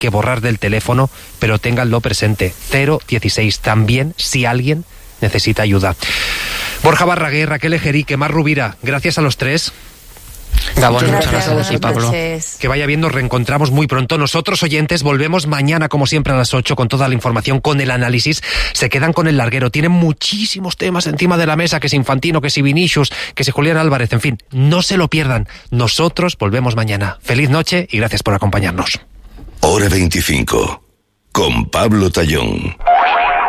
que borrar del teléfono, pero ténganlo presente. 016, también si alguien necesita ayuda. Borja Barraguer, Raquel Ejerique, Mar Rubira, gracias a los tres. Gabón, muchas gracias, Pablo. Que vaya bien, nos reencontramos muy pronto. Nosotros, oyentes, volvemos mañana, como siempre, a las 8, con toda la información, con el análisis. Se quedan con el larguero. Tienen muchísimos temas encima de la mesa, que si Infantino, que si Vinicius, que si Julián Álvarez, en fin, no se lo pierdan. Nosotros volvemos mañana. Feliz noche y gracias por acompañarnos. Hora 25, con Pablo Tallón.